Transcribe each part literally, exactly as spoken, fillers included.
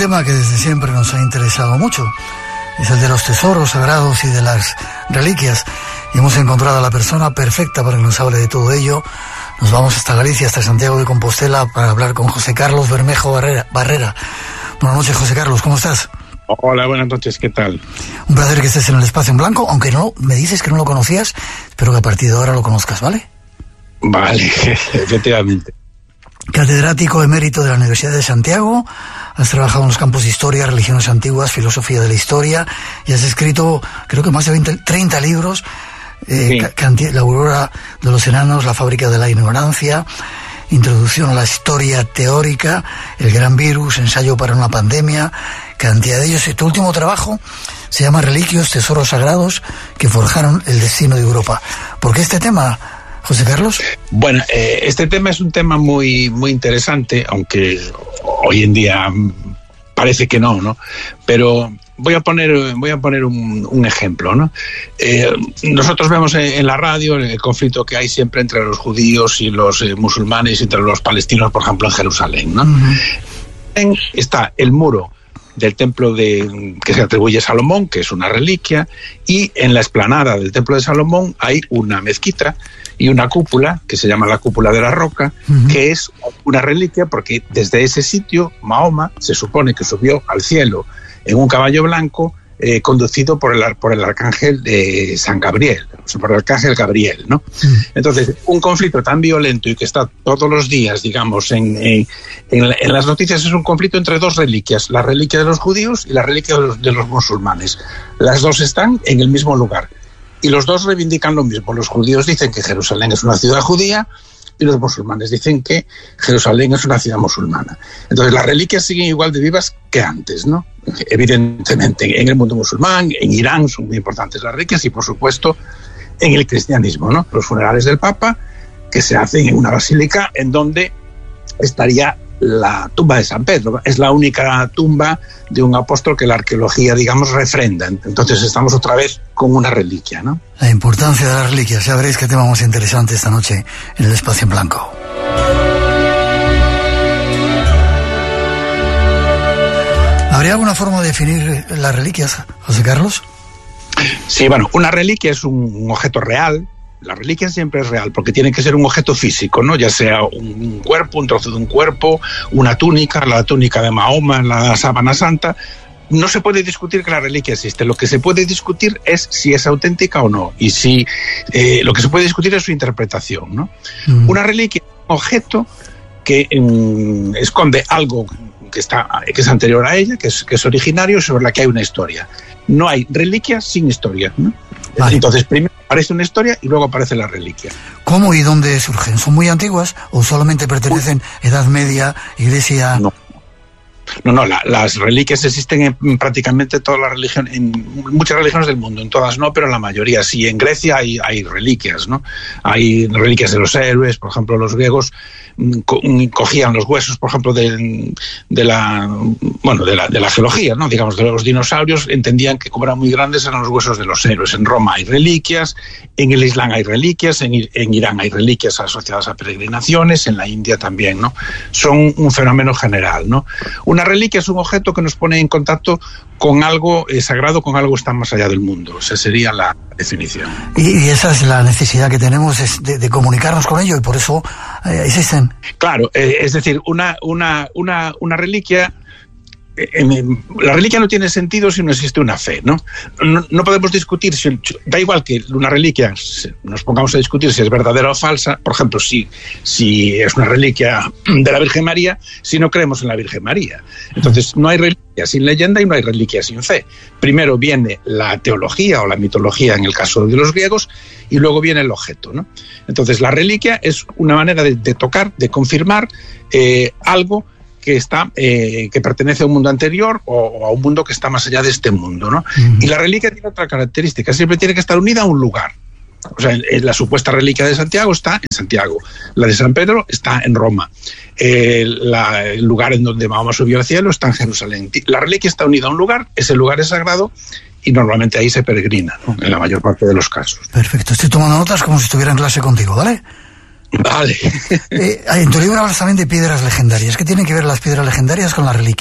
tema que desde siempre nos ha interesado mucho. Es el de los tesoros sagrados y de las reliquias. Y hemos encontrado a la persona perfecta para que nos hable de todo ello. Nos vamos hasta Galicia, hasta Santiago de Compostela, para hablar con José Carlos Bermejo Barrera. Barrera. Buenas noches, José Carlos, ¿cómo estás? Hola, buenas noches, ¿qué tal? Un placer que estés en el Espacio en Blanco, aunque no me dices que no lo conocías, espero que a partir de ahora lo conozcas, ¿vale? Vale, efectivamente. Catedrático emérito de la Universidad de Santiago, has trabajado en los campos de historia, religiones antiguas, filosofía de la historia, y has escrito, creo que más de veinte, treinta libros, eh, sí. La aurora de los enanos, la fábrica de la ignorancia, introducción a la historia teórica, el gran virus, ensayo para una pandemia, cantidad de ellos. Y tu último trabajo se llama Reliquios, tesoros sagrados que forjaron el destino de Europa. ¿Por qué este tema, José Carlos? Bueno, eh, este tema es un tema muy, muy interesante, aunque hoy en día parece que no, ¿no? Pero voy a poner, voy a poner un, un ejemplo, ¿no? Eh, nosotros vemos en, en la radio el conflicto que hay siempre entre los judíos y los eh, musulmanes, entre los palestinos, por ejemplo, en Jerusalén, ¿no? Uh-huh. En, está el muro del templo de, que se atribuye a Salomón, que es una reliquia, y en la explanada del templo de Salomón hay una mezquita y una cúpula, que se llama la cúpula de la roca, uh-huh. que es una reliquia porque desde ese sitio Mahoma se supone que subió al cielo en un caballo blanco eh, conducido por el, por el arcángel de San Gabriel, o sea, por el arcángel Gabriel, ¿no? Uh-huh. Entonces, un conflicto tan violento y que está todos los días, digamos, en, en, en, en las noticias, es un conflicto entre dos reliquias, la reliquia de los judíos y la reliquia de los, de los musulmanes. Las dos están en el mismo lugar. Y los dos reivindican lo mismo. Los judíos dicen que Jerusalén es una ciudad judía y los musulmanes dicen que Jerusalén es una ciudad musulmana. Entonces las reliquias siguen igual de vivas que antes, ¿no? Evidentemente en el mundo musulmán, en Irán son muy importantes las reliquias y por supuesto en el cristianismo, ¿no? Los funerales del Papa que se hacen en una basílica en donde estaría la tumba de San Pedro. Es la única tumba de un apóstol que la arqueología, digamos, refrenda. Entonces estamos otra vez con una reliquia, ¿no? La importancia de las reliquias. Ya veréis qué tema más interesante esta noche en el Espacio en Blanco. ¿Habría alguna forma de definir las reliquias, José Carlos? Sí, bueno, una reliquia es un objeto real. La reliquia siempre es real, porque tiene que ser un objeto físico, ¿no? Ya sea un cuerpo, un trozo de un cuerpo, una túnica, la túnica de Mahoma, la sábana santa. No se puede discutir que la reliquia existe. Lo que se puede discutir es si es auténtica o no. Y si eh, lo que se puede discutir es su interpretación, ¿no? Mm. Una reliquia es un objeto que mm, esconde algo que, está, que es anterior a ella, que es, que es originario, sobre la que hay una historia. No hay reliquia sin historia, ¿no? Vale. Entonces, primero aparece una historia y luego aparece la reliquia. ¿Cómo y dónde surgen? ¿Son muy antiguas o solamente pertenecen a Edad Media, Iglesia? No, no, no la, las reliquias existen en prácticamente todas las religiones, en muchas religiones del mundo, en todas no, pero en la mayoría sí. En Grecia hay, hay reliquias, ¿no? Hay reliquias de los héroes, por ejemplo, los griegos co cogían los huesos, por ejemplo, de, de la bueno de la, de la geología, ¿no? Digamos, de los dinosaurios, entendían que como eran muy grandes eran los huesos de los héroes. En Roma hay reliquias, en el Islam hay reliquias, en, en Irán hay reliquias asociadas a peregrinaciones, en la India también, ¿no? Son un fenómeno general, ¿no? Una reliquia es un objeto que nos pone en contacto con algo eh, sagrado, con algo que está más allá del mundo. Esa sería la definición. Y, y esa es la necesidad que tenemos es de, de comunicarnos con ello y por eso eh, existen. Claro, eh, es decir, una, una, una, una reliquia... La reliquia no tiene sentido si no existe una fe, ¿no? No, no podemos discutir, si, da igual que una reliquia, nos pongamos a discutir si es verdadera o falsa. Por ejemplo, si, si es una reliquia de la Virgen María, si no creemos en la Virgen María. Entonces, no hay reliquia sin leyenda y no hay reliquia sin fe. Primero viene la teología o la mitología, en el caso de los griegos, y luego viene el objeto, ¿no? Entonces, la reliquia es una manera de, de tocar, de confirmar eh, algo que está eh, que pertenece a un mundo anterior o, o a un mundo que está más allá de este mundo, ¿no? Uh-huh. Y la reliquia tiene otra característica, siempre tiene que estar unida a un lugar. O sea, la supuesta reliquia de Santiago está en Santiago, la de San Pedro está en Roma, eh, la, el lugar en donde Mahoma subió al cielo está en Jerusalén. La reliquia está unida a un lugar, ese lugar es sagrado y normalmente ahí se peregrina, ¿no? En la mayor parte de los casos. Perfecto, estoy tomando notas como si estuviera en clase contigo, ¿vale? Vale. eh, en tu libro hablas también de piedras legendarias. ¿Qué tienen que ver las piedras legendarias con las reliquias?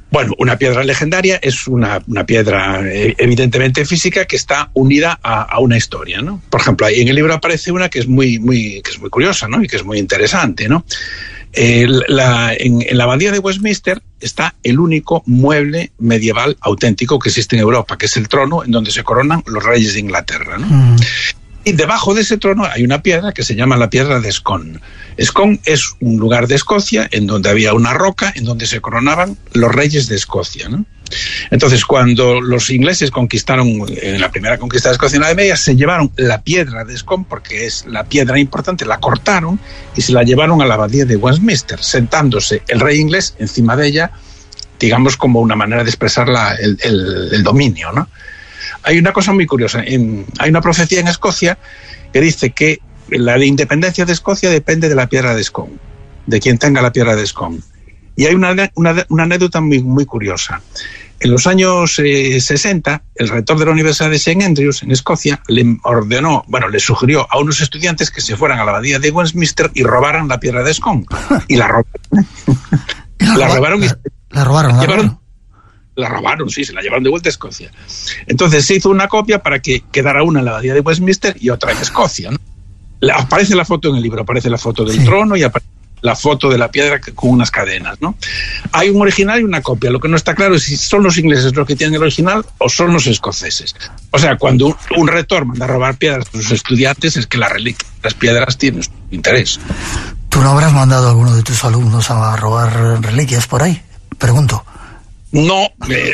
Bueno, una piedra legendaria es una, una piedra evidentemente física que está unida a, a una historia, ¿no? Por ejemplo, ahí en el libro aparece una que es muy, muy, que es muy curiosa, ¿no? Y que es muy interesante, ¿no? Eh, la, en, en la abadía de Westminster está el único mueble medieval auténtico que existe en Europa, que es el trono en donde se coronan los reyes de Inglaterra, ¿no? Mm. Y debajo de ese trono hay una piedra que se llama la piedra de Scone. Scone es un lugar de Escocia en donde había una roca en donde se coronaban los reyes de Escocia, ¿no? Entonces, cuando los ingleses conquistaron, en la primera conquista de Escocia en la Edad Media, se llevaron la piedra de Scone, porque es la piedra importante, la cortaron y se la llevaron a la abadía de Westminster, sentándose el rey inglés encima de ella, digamos como una manera de expresar la, el, el, el dominio, ¿no? Hay una cosa muy curiosa. En, hay una profecía en Escocia que dice que la independencia de Escocia depende de la piedra de Scone, de quien tenga la piedra de Scone. Y hay una, una, una anécdota muy, muy curiosa. En los años eh, sesenta, el rector de la Universidad de Saint Andrews, en Escocia, le ordenó, bueno, le sugirió a unos estudiantes que se fueran a la abadía de Westminster y robaran la piedra de Scone. Y la robaron. la, la robaron y... La robaron, la llevaron. La robaron, sí, se la llevaron de vuelta a Escocia. Entonces se hizo una copia para que quedara una en la abadía de Westminster y otra en Escocia, ¿no? Aparece la foto en el libro, aparece la foto del sí. trono y aparece la foto de la piedra con unas cadenas, ¿no? Hay un original y una copia. Lo que no está claro es si son los ingleses los que tienen el original o son los escoceses. O sea, cuando un, un rector manda a robar piedras a sus estudiantes es que la reliquia, las piedras tienen su interés. ¿Tú no habrás mandado a alguno de tus alumnos a robar reliquias por ahí? Pregunto. No, eh,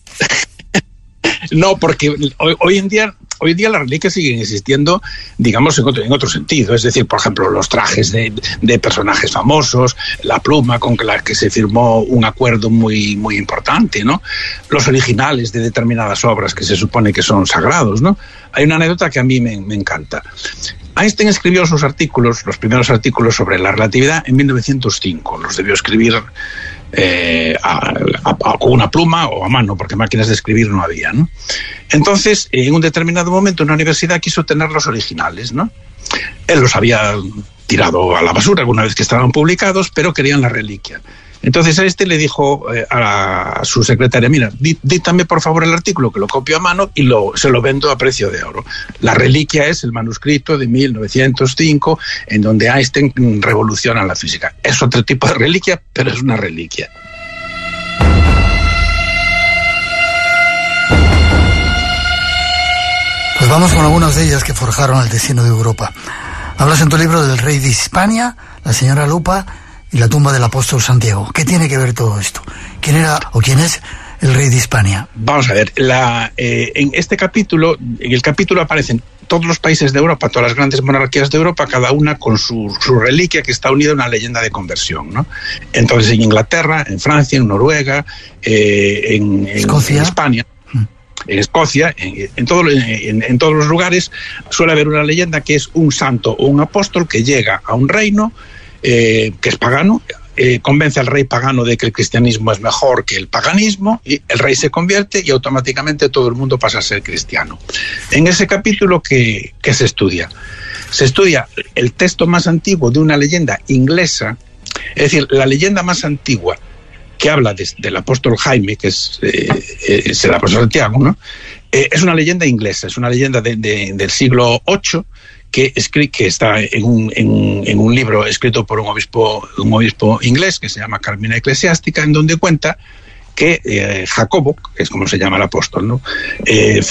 no, porque hoy, hoy en día... Hoy en día las reliquias siguen existiendo, digamos, en otro, en otro sentido. Es decir, por ejemplo, los trajes de, de personajes famosos, la pluma con la que se firmó un acuerdo muy, muy importante, ¿no? Los originales de determinadas obras que se supone que son sagrados, ¿no? Hay una anécdota que a mí me, me encanta. Einstein escribió sus artículos, los primeros artículos sobre la relatividad en mil novecientos cinco. Los debió escribir eh, a, a, a, con una pluma o a mano, porque máquinas de escribir no había, ¿no? Entonces, en un determinado momento, una universidad quiso tener los originales, ¿no? Él los había tirado a la basura alguna vez que estaban publicados, pero querían la reliquia. Entonces a este le dijo eh, a, a su secretaria, mira, dí, dítame por favor el artículo, que lo copio a mano y lo, se lo vendo a precio de oro. La reliquia es el manuscrito de mil novecientos cinco, en donde Einstein revoluciona la física. Es otro tipo de reliquia, pero es una reliquia. Pues vamos con algunas de ellas que forjaron el destino de Europa. Hablas en tu libro del rey de Hispania, la señora Lupa y la tumba del apóstol Santiago. ¿Qué tiene que ver todo esto? ¿Quién era o quién es el rey de Hispania? Vamos a ver, la, eh, en este capítulo, en el capítulo aparecen todos los países de Europa, todas las grandes monarquías de Europa, cada una con su, su reliquia que está unida a una leyenda de conversión, ¿no? Entonces en Inglaterra, en Francia, en Noruega, eh, en, en, en España, en Escocia, en, en, todo, en, en todos los lugares suele haber una leyenda que es un santo o un apóstol que llega a un reino eh, que es pagano, eh, convence al rey pagano de que el cristianismo es mejor que el paganismo y el rey se convierte y automáticamente todo el mundo pasa a ser cristiano. En ese capítulo, ¿qué, qué se estudia? Se estudia el texto más antiguo de una leyenda inglesa, es decir, la leyenda más antigua que habla de, del apóstol Jaime, que es, eh, es el apóstol Santiago, ¿no? Eh, es una leyenda inglesa, es una leyenda de, de, del siglo ocho que, escri- que está en un, en, en un libro escrito por un obispo, un obispo inglés que se llama Carmina Eclesiástica, en donde cuenta que eh, Jacobo, que es como se llama el apóstol, ¿no? Eh,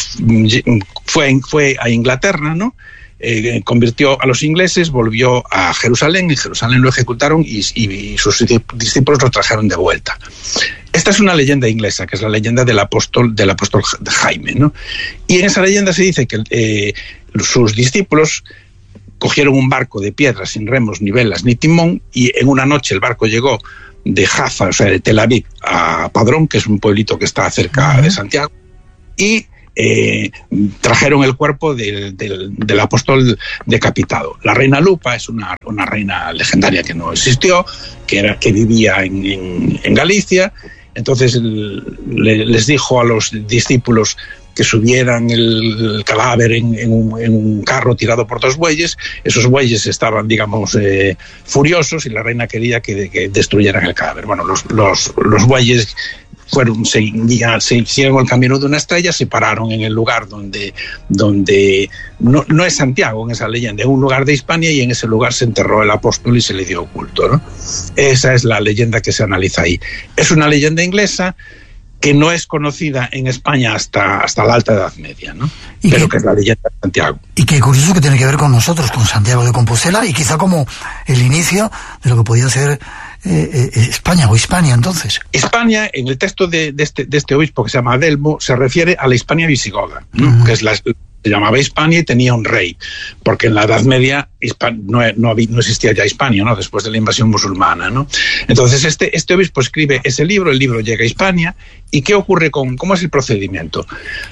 fue, fue a Inglaterra, ¿no? Eh, convirtió a los ingleses, volvió a Jerusalén, en Jerusalén lo ejecutaron y, y, y sus discípulos lo trajeron de vuelta. Esta es una leyenda inglesa, que es la leyenda del apóstol, del apóstol Jaime, ¿no? Y en esa leyenda se dice que eh, sus discípulos cogieron un barco de piedra sin remos, ni velas, ni timón, y en una noche el barco llegó de Jaffa, o sea, de Tel Aviv, a Padrón, que es un pueblito que está cerca uh-huh. de Santiago, y Eh, trajeron el cuerpo del, del, del apóstol decapitado. La reina Lupa es una, una reina legendaria que no existió, que, era, que vivía en, en, en Galicia. Entonces le, les dijo a los discípulos que subieran el cadáver en, en, un, en un carro tirado por dos bueyes. Esos bueyes estaban, digamos, eh, furiosos y la reina quería que, que destruyeran el cadáver. Bueno, los, los, los bueyes fueron, se, se hicieron el camino de una estrella, se pararon en el lugar donde, donde no, no es Santiago en esa leyenda, es un lugar de Hispania, y en ese lugar se enterró el apóstol y se le dio culto, ¿no? Esa es la leyenda que se analiza ahí. Es una leyenda inglesa que no es conocida en España hasta, hasta la Alta Edad Media, ¿no? Pero que, que es la leyenda de Santiago. Y qué curioso que tiene que ver con nosotros, con Santiago de Compostela, y quizá como el inicio de lo que podía ser eh, eh, España o Hispania, entonces. Hispania, en el texto de, de, este, de este obispo que se llama Adelmo, se refiere a la Hispania visigoda, ¿no? Uh-huh. Que es la... se llamaba Hispania y tenía un rey, porque en la Edad Media Hispan- no, no, no existía ya Hispania, ¿no? Después de la invasión musulmana, ¿no? Entonces este, este obispo escribe ese libro, el libro llega a Hispania, ¿y qué ocurre con, cómo es el procedimiento?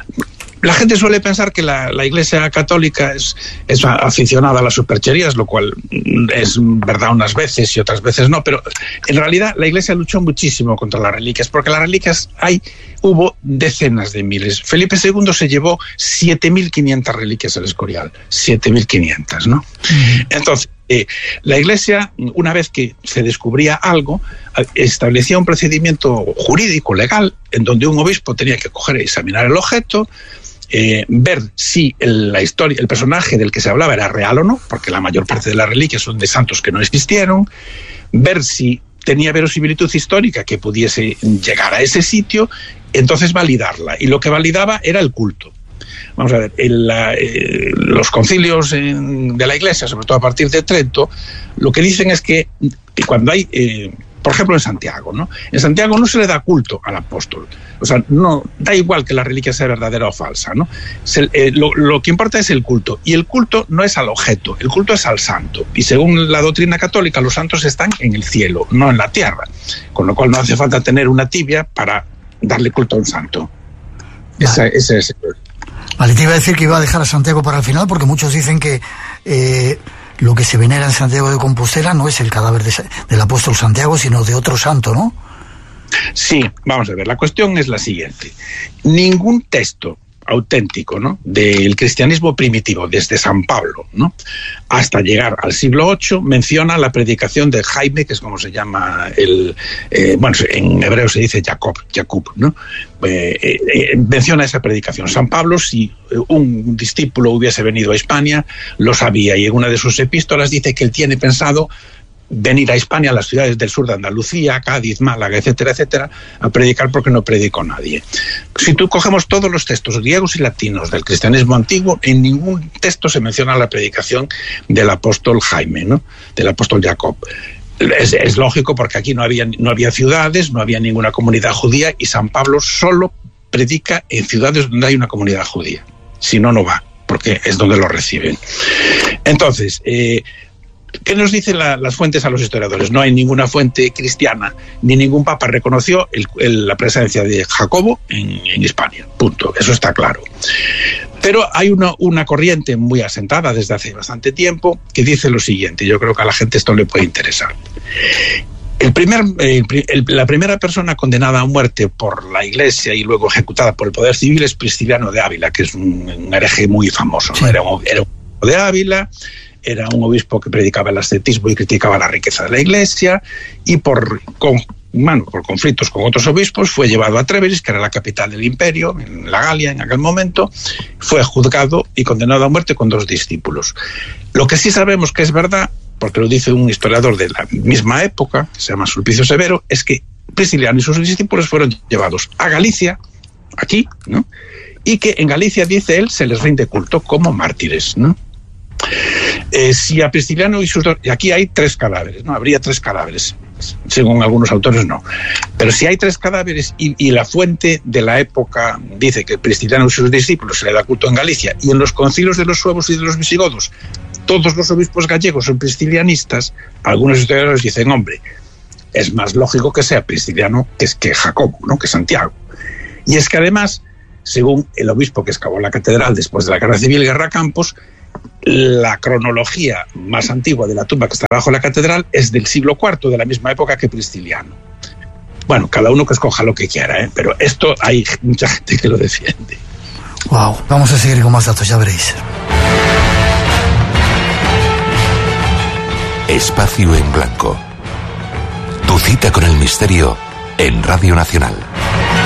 La gente suele pensar que la, la Iglesia Católica es, es aficionada a las supercherías, lo cual es verdad unas veces y otras veces no, pero en realidad la Iglesia luchó muchísimo contra las reliquias, porque las reliquias hay, hubo decenas de miles. Felipe segundo se llevó siete mil quinientas reliquias al Escorial, siete mil quinientas, ¿no? Mm. Entonces, eh, la Iglesia, una vez que se descubría algo, establecía un procedimiento jurídico, legal, en donde un obispo tenía que coger y examinar el objeto, Eh, ver si el, la historia, el personaje del que se hablaba era real o no, porque la mayor parte de las reliquias son de santos que no existieron, ver si tenía verosimilitud histórica que pudiese llegar a ese sitio, entonces validarla. Y lo que validaba era el culto. Vamos a ver, el, la, eh, los concilios en, de la Iglesia, sobre todo a partir de Trento, lo que dicen es que cuando hay... Eh, por ejemplo, en Santiago, ¿no? En Santiago no se le da culto al apóstol. O sea, no da igual que la reliquia sea verdadera o falsa, ¿no? Se, eh, lo, lo que importa es el culto. Y el culto no es al objeto, el culto es al santo. Y según la doctrina católica, los santos están en el cielo, no en la tierra. Con lo cual no hace falta tener una tibia para darle culto a un santo. Vale. Ese, ese es el... Vale, te iba a decir que iba a dejar a Santiago para el final, porque muchos dicen que... Eh, lo que se venera en Santiago de Compostela no es el cadáver de, del apóstol Santiago, sino de otro santo, ¿no? Sí, vamos a ver, la cuestión es la siguiente. Ningún texto auténtico, ¿no?, del cristianismo primitivo, desde San Pablo, ¿no?, hasta llegar al siglo ocho, menciona la predicación de Jaime, que es como se llama el... Eh, bueno, en hebreo se dice Jacob, Jacob, ¿no? Eh, eh, menciona esa predicación. San Pablo, si un discípulo hubiese venido a Hispania, lo sabía, y en una de sus epístolas dice que él tiene pensado venir a Hispania, a las ciudades del sur de Andalucía, Cádiz, Málaga, etcétera, etcétera, a predicar, porque no predicó nadie. Si tú cogemos todos los textos griegos y latinos del cristianismo antiguo, en ningún texto se menciona la predicación del apóstol Jaime, ¿no?, del apóstol Jacob. Es, es lógico, porque aquí no había, no había ciudades, no había ninguna comunidad judía, y San Pablo solo predica en ciudades donde hay una comunidad judía. Si no, no va, porque es donde lo reciben. Entonces, eh, ¿qué nos dicen la, las fuentes a los historiadores? No hay ninguna fuente cristiana, ni ningún papa reconoció el, el, la presencia de Jacobo en, en Hispania. Punto. Eso está claro. Pero hay una, una corriente muy asentada desde hace bastante tiempo que dice lo siguiente, y yo creo que a la gente esto le puede interesar. El primer, el, el, la primera persona condenada a muerte por la Iglesia y luego ejecutada por el poder civil es Prisciliano de Ávila, que es un, un hereje muy famoso, ¿no? Era un, era un de Ávila, era un obispo que predicaba el ascetismo y criticaba la riqueza de la Iglesia, y por, con, bueno, por conflictos con otros obispos fue llevado a Trèveris, que era la capital del imperio, en la Galia en aquel momento, fue juzgado y condenado a muerte con dos discípulos. Lo que sí sabemos que es verdad, porque lo dice un historiador de la misma época, que se llama Sulpicio Severo, es que Prisciliano y sus discípulos fueron llevados a Galicia, aquí, ¿no?, y que en Galicia, dice él, se les rinde culto como mártires, ¿no? Eh, si a Prisciliano y sus dos, y aquí hay tres cadáveres, ¿no? Habría tres cadáveres, según algunos autores no, pero si hay tres cadáveres y, y la fuente de la época dice que Prisciliano y sus discípulos se le da culto en Galicia, y en los concilios de los suevos y de los visigodos todos los obispos gallegos son priscilianistas, algunos historiadores dicen, hombre, es más lógico que sea Prisciliano que, que Jacobo, ¿no?, que Santiago. Y es que además, según el obispo que excavó la catedral después de la Guerra Civil, Guerra Campos, la cronología más antigua de la tumba que está bajo la catedral es del siglo cuarto, de la misma época que Prisciliano. Bueno, cada uno que escoja lo que quiera, ¿eh? Pero esto hay mucha gente que lo defiende. Wow, vamos a seguir con más datos, ya veréis. Espacio en Blanco. Tu cita con el misterio en Radio Nacional.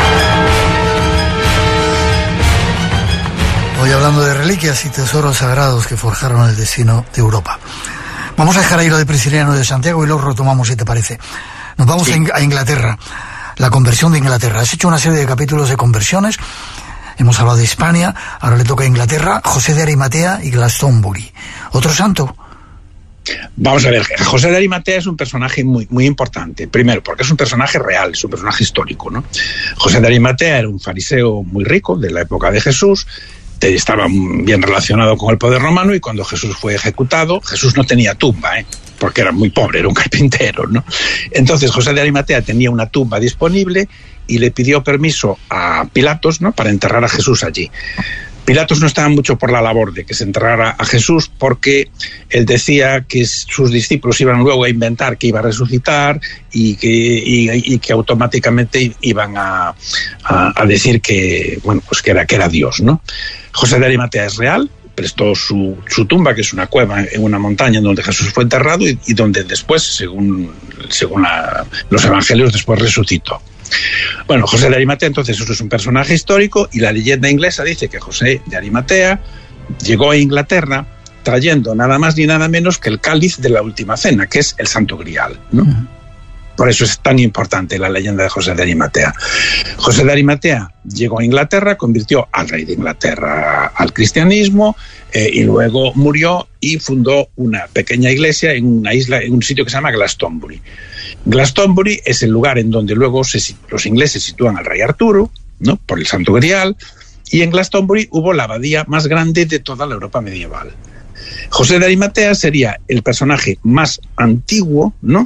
Hoy hablando de reliquias y tesoros sagrados que forjaron el destino de Europa. Vamos a dejar ahí lo de Prisciliano de Santiago y luego retomamos, si te parece. Nos vamos sí. a Inglaterra, la conversión de Inglaterra. Has hecho una serie de capítulos de conversiones. Hemos hablado de Hispania, ahora le toca a Inglaterra, José de Arimatea y Glastonbury. ¿Otro santo? Vamos a ver, José de Arimatea es un personaje muy, muy importante. Primero, porque es un personaje real, es un personaje histórico, ¿no? José de Arimatea era un fariseo muy rico de la época de Jesús, estaba bien relacionado con el poder romano, y cuando Jesús fue ejecutado, Jesús no tenía tumba, ¿eh? Porque era muy pobre, era un carpintero, ¿no? Entonces José de Arimatea tenía una tumba disponible y le pidió permiso a Pilatos, ¿no?, para enterrar a Jesús allí. Pilatos no estaba mucho por la labor de que se enterrara a Jesús, porque él decía que sus discípulos iban luego a inventar que iba a resucitar y que, y, y que automáticamente iban a, a, a decir que, bueno, pues que era, que era Dios, ¿no? José de Arimatea es real, prestó su, su tumba, que es una cueva en una montaña en donde Jesús fue enterrado y, y donde después, según, según la, los evangelios, después resucitó. Bueno, José de Arimatea entonces es un personaje histórico, y la leyenda inglesa dice que José de Arimatea llegó a Inglaterra trayendo nada más ni nada menos que el cáliz de la última cena, que es el Santo Grial, ¿no? Uh-huh. Por eso es tan importante la leyenda de José de Arimatea. José de Arimatea llegó a Inglaterra, convirtió al rey de Inglaterra al cristianismo, eh, y luego murió y fundó una pequeña iglesia en una isla, en un sitio que se llama Glastonbury. Glastonbury es el lugar en donde luego se, los ingleses sitúan al rey Arturo, ¿no?, por el Santo Grial, y en Glastonbury hubo la abadía más grande de toda la Europa medieval. José de Arimatea sería el personaje más antiguo, ¿no?,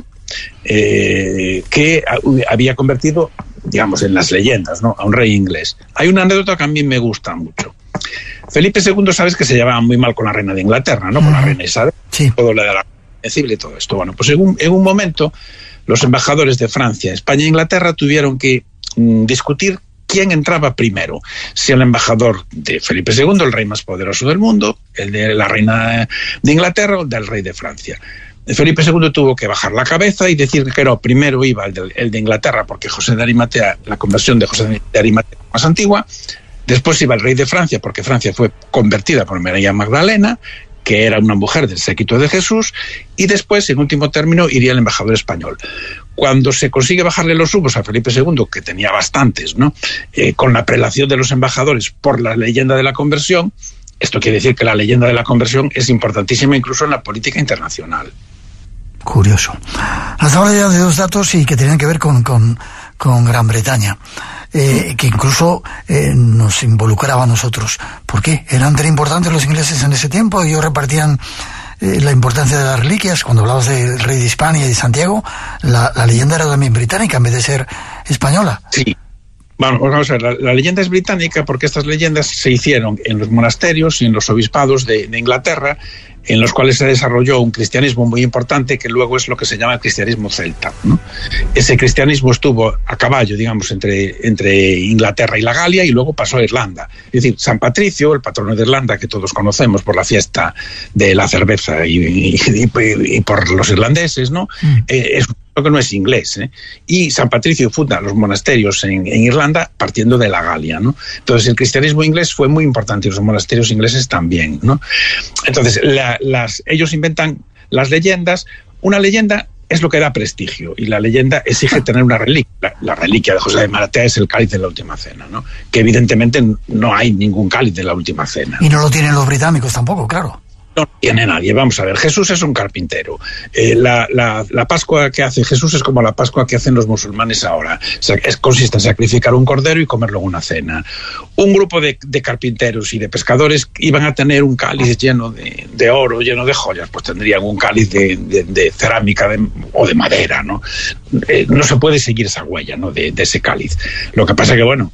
eh, que había convertido, digamos, en las leyendas, ¿no?, a un rey inglés. Hay una anécdota que a mí me gusta mucho. Felipe segundo, sabes que se llevaba muy mal con la reina de Inglaterra, ¿no?, con la reina Isabel, sí. Todo lo de la invencible y todo esto. Bueno, pues en un, en un momento los embajadores de Francia, España e Inglaterra tuvieron que mm, discutir quién entraba primero, si el embajador de Felipe segundo, el rey más poderoso del mundo, el de la reina de Inglaterra o el del rey de Francia. Felipe segundo tuvo que bajar la cabeza y decir que no, primero iba el de, el de Inglaterra, porque José de Arimatea, la conversión de José de Arimatea más antigua, después iba el rey de Francia, porque Francia fue convertida por María Magdalena, que era una mujer del séquito de Jesús, y después, en último término, iría el embajador español. Cuando se consigue bajarle los humos a Felipe segundo, que tenía bastantes, ¿no?, eh, con la prelación de los embajadores por la leyenda de la conversión, esto quiere decir que la leyenda de la conversión es importantísima incluso en la política internacional. Curioso. Has hablado ya de dos datos y que tenían que ver con, con, con Gran Bretaña. Eh, que incluso eh, nos involucraba a nosotros. ¿Por qué? ¿Eran tan importantes los ingleses en ese tiempo? ¿Ellos repartían eh, la importancia de las reliquias? Cuando hablabas del rey de Hispania y de Santiago, la, la leyenda era también británica en vez de ser española. Sí. Bueno, vamos a ver, la, la leyenda es británica porque estas leyendas se hicieron en los monasterios y en los obispados de, de Inglaterra, en los cuales se desarrolló un cristianismo muy importante que luego es lo que se llama el cristianismo celta, ¿no? Ese cristianismo estuvo a caballo, digamos, entre, entre Inglaterra y la Galia, y luego pasó a Irlanda. Es decir, San Patricio, el patrono de Irlanda, que todos conocemos por la fiesta de la cerveza y, y, y, y por los irlandeses, ¿no? Mm. Eh, es que no es inglés, ¿eh? Y San Patricio funda los monasterios en, en Irlanda partiendo de la Galia, ¿no? Entonces el cristianismo inglés fue muy importante y los monasterios ingleses también, ¿no? Entonces la, las, ellos inventan las leyendas. Una leyenda es lo que da prestigio y la leyenda exige tener una reliquia. La, la reliquia de José de Arimatea es el cáliz de la última cena, ¿no?, que evidentemente no hay ningún cáliz de la última cena. Y no lo tienen los británicos tampoco, claro. No tiene nadie. Vamos a ver, Jesús es un carpintero. Eh, la, la, la Pascua que hace Jesús es como la Pascua que hacen los musulmanes ahora. O sea, es, consiste en sacrificar un cordero y comerlo en una cena. Un grupo de, de carpinteros y de pescadores iban a tener un cáliz lleno de, de oro, lleno de joyas, pues tendrían un cáliz de, de, de cerámica de, o de madera, ¿no? Eh, no se puede seguir esa huella, ¿no?, de, de ese cáliz. Lo que pasa que, bueno,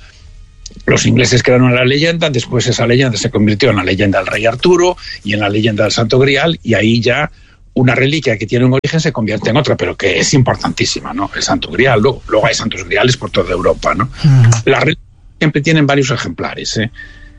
los ingleses crearon la leyenda, después esa leyenda se convirtió en la leyenda del rey Arturo y en la leyenda del Santo Grial, y ahí ya una reliquia que tiene un origen se convierte en otra, pero que es importantísima, ¿no? El Santo Grial, luego, luego hay santos griales por toda Europa, ¿no? Mm. Las reliquias siempre tienen varios ejemplares, ¿eh?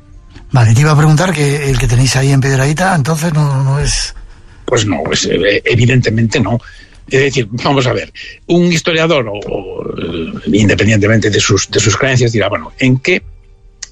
Vale, te iba a preguntar que el que tenéis ahí en Piedrahita, entonces no, no es... Pues no, pues, evidentemente no. Es decir, vamos a ver, un historiador, o, o, independientemente de sus, de sus creencias, dirá, bueno, ¿en qué,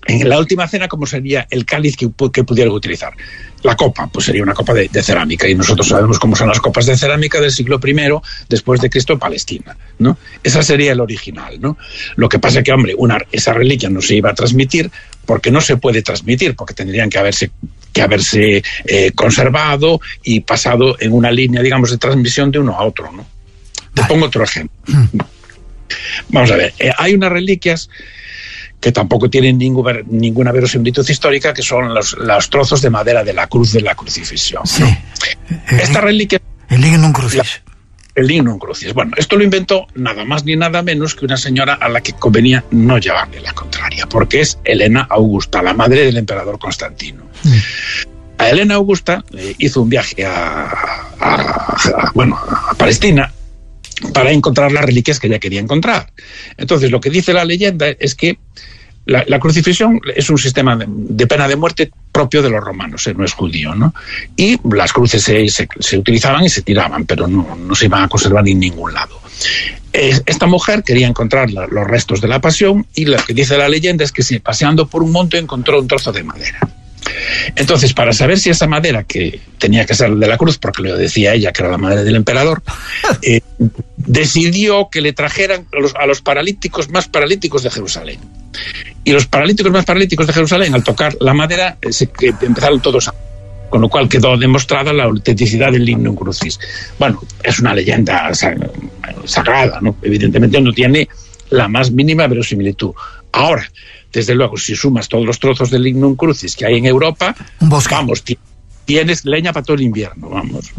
En la última cena, ¿cómo sería el cáliz que, que pudieran utilizar? La copa, pues sería una copa de, de cerámica, y nosotros sabemos cómo son las copas de cerámica del siglo primero después de Cristo en Palestina, ¿no? Esa sería el original, ¿no? Lo que pasa es que, hombre, una, esa reliquia no se iba a transmitir porque no se puede transmitir, porque tendrían que haberse, que haberse eh, conservado y pasado en una línea, digamos, de transmisión de uno a otro, ¿no? Te pongo otro ejemplo. Vamos a ver, eh, hay unas reliquias que tampoco tienen ninguna, ninguna verosimilitud histórica, que son los, los trozos de madera de la cruz de la crucifixión. Sí. ¿No? Esta reliquia... El lignum crucis. La, el lignum crucis. Bueno, esto lo inventó nada más ni nada menos que una señora a la que convenía no llevarle la contraria, porque es Helena Augusta, la madre del emperador Constantino. Mm. A Helena Augusta eh, hizo un viaje a, a, a, bueno, a Palestina para encontrar las reliquias que ella quería encontrar. Entonces, lo que dice la leyenda es que la, la crucifixión es un sistema de, de pena de muerte propio de los romanos, eh, no es judío, ¿no? Y las cruces se, se, se utilizaban y se tiraban, pero no, no se iban a conservar en ningún lado. Esta mujer quería encontrar la, los restos de la pasión, y lo que dice la leyenda es que, sí, paseando por un monte, encontró un trozo de madera. Entonces, para saber si esa madera, que tenía que ser de la cruz, porque lo decía ella, que era la madre del emperador, eh, decidió que le trajeran a los, a los paralíticos más paralíticos de Jerusalén. Y los paralíticos más paralíticos de Jerusalén, al tocar la madera, se, que empezaron todos a... Con lo cual quedó demostrada la autenticidad del lignum crucis. Bueno, es una leyenda sagrada, ¿no? Evidentemente no tiene la más mínima verosimilitud. Ahora, desde luego, si sumas todos los trozos del lignum crucis que hay en Europa, vamos, tienes leña para todo el invierno, vamos.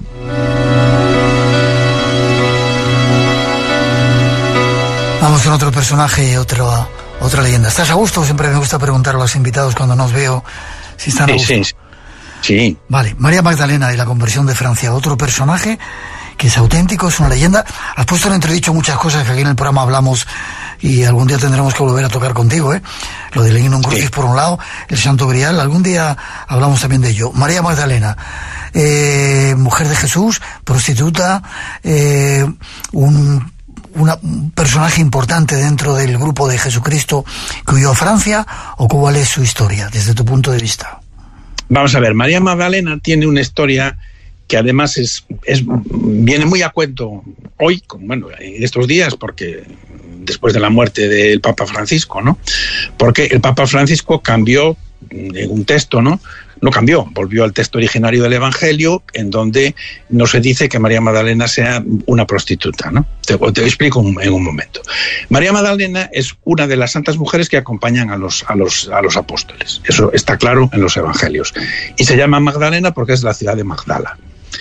Vamos con otro personaje, otro, otra leyenda. ¿Estás a gusto? Siempre me gusta preguntar a los invitados cuando nos veo si están a gusto. Sí, sí. Sí. Vale, María Magdalena de la conversión de Francia, otro personaje que es auténtico, es una leyenda. Has puesto en entredicho muchas cosas que aquí en el programa hablamos y algún día tendremos que volver a tocar contigo, ¿eh? Lo del lignum crucis, sí, por un lado, el Santo Grial, algún día hablamos también de ello. María Magdalena, eh, mujer de Jesús, prostituta, eh, un, una, un personaje importante dentro del grupo de Jesucristo que huyó a Francia, ¿o cuál es su historia desde tu punto de vista? Vamos a ver, María Magdalena tiene una historia que además es, es viene muy a cuento hoy, bueno, en estos días, porque después de la muerte del Papa Francisco, ¿no? Porque el Papa Francisco cambió en un texto, ¿no? No cambió, volvió al texto originario del Evangelio, en donde no se dice que María Magdalena sea una prostituta, ¿no? Te, te explico un, en un momento. María Magdalena es una de las santas mujeres que acompañan a los, a los, a los apóstoles. Eso está claro en los Evangelios. Y se llama Magdalena porque es la ciudad de Magdala.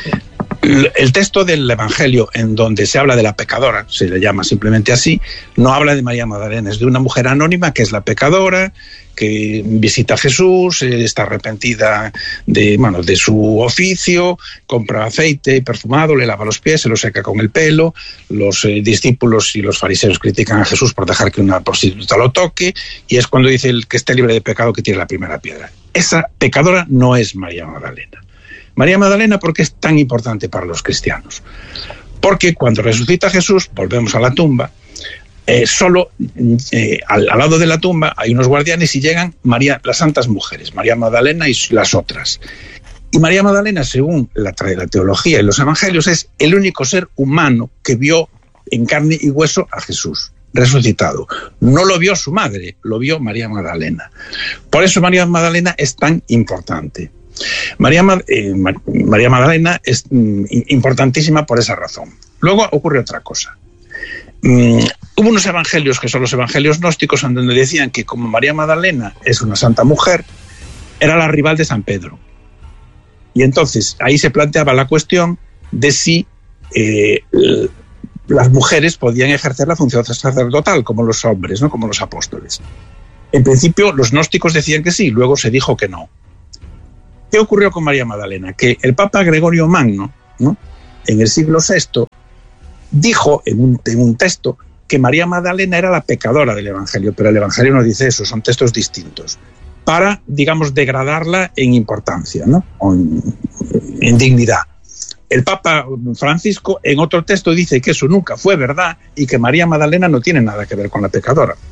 El texto del Evangelio en donde se habla de la pecadora, se le llama simplemente así, no habla de María Magdalena, es de una mujer anónima que es la pecadora, que visita a Jesús, está arrepentida de, bueno, de su oficio, compra aceite perfumado, le lava los pies, se lo seca con el pelo. Los eh, discípulos y los fariseos critican a Jesús por dejar que una prostituta lo toque, y es cuando dice el que esté libre de pecado que tire la primera piedra. Esa pecadora no es María Magdalena. María Magdalena, ¿por qué es tan importante para los cristianos? Porque cuando resucita Jesús, volvemos a la tumba, eh, solo eh, al, al lado de la tumba hay unos guardianes y llegan María, las santas mujeres, María Magdalena y las otras. Y María Magdalena, según la, la teología y los evangelios, es el único ser humano que vio en carne y hueso a Jesús resucitado. No lo vio su madre, lo vio María Magdalena. Por eso María Magdalena es tan importante. María, eh, María Magdalena es mm, importantísima por esa razón. Luego ocurre otra cosa. Mm, hubo unos evangelios que son los evangelios gnósticos, en donde decían que como María Magdalena es una santa mujer, era la rival de San Pedro. Y entonces ahí se planteaba la cuestión de si eh, las mujeres podían ejercer la función sacerdotal como los hombres, ¿no? Como los apóstoles. En principio los gnósticos decían que sí, luego se dijo que no. ¿Qué ocurrió con María Magdalena? Que el Papa Gregorio Magno, ¿no?, en el siglo sexto, dijo en un, en un texto que María Magdalena era la pecadora del Evangelio, pero el Evangelio no dice eso, son textos distintos, para, digamos, degradarla en importancia, ¿no?, o en, en dignidad. El Papa Francisco en otro texto dice que eso nunca fue verdad y que María Magdalena no tiene nada que ver con la pecadora.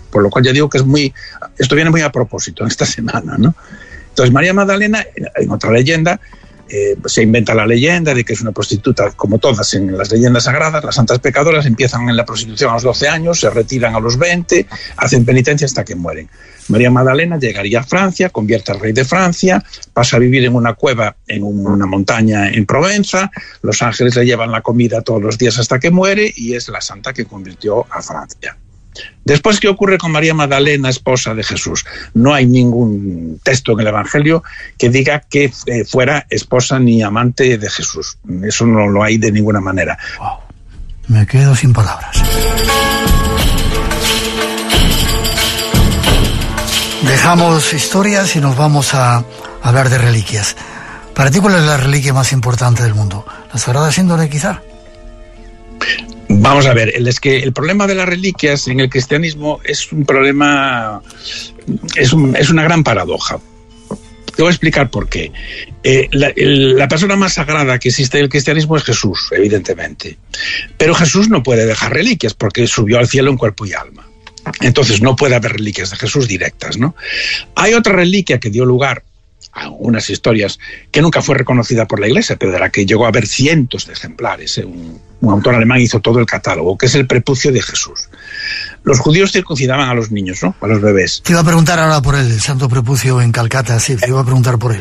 por lo cual ya digo que es muy, esto viene muy a propósito en esta semana, ¿no? Entonces María Magdalena, en otra leyenda, eh, se inventa la leyenda de que es una prostituta, como todas en las leyendas sagradas. Las santas pecadoras empiezan en la prostitución a los doce años, se retiran a los veinte, hacen penitencia hasta que mueren. María Magdalena llegaría a Francia, convierte al rey de Francia, pasa a vivir en una cueva en una montaña en Provenza, los ángeles le llevan la comida todos los días hasta que muere y es la santa que convirtió a Francia. Después, ¿qué ocurre con María Magdalena, esposa de Jesús? No hay ningún texto en el Evangelio que diga que eh, fuera esposa ni amante de Jesús. Eso no lo hay de ninguna manera. Wow. Me quedo sin palabras. Dejamos historias y nos vamos a hablar de reliquias. Para ti, ¿cuál es la reliquia más importante del mundo? ¿La Sagrada Síndone, quizá? Vamos a ver, el, es que el problema de las reliquias en el cristianismo es un problema, es, un, es una gran paradoja. Te voy a explicar por qué. Eh, la, el, la persona más sagrada que existe en el cristianismo es Jesús, evidentemente. Pero Jesús no puede dejar reliquias porque subió al cielo en cuerpo y alma. Entonces no puede haber reliquias de Jesús directas, ¿no? Hay otra reliquia que dio lugar a unas historias que nunca fue reconocida por la Iglesia, pero de la que llegó a haber cientos de ejemplares. Un, un autor alemán hizo todo el catálogo, que es el prepucio de Jesús. Los judíos circuncidaban a los niños, ¿no? A los bebés. Te iba a preguntar ahora por él, el santo prepucio en Calcata, sí, te iba a preguntar por él.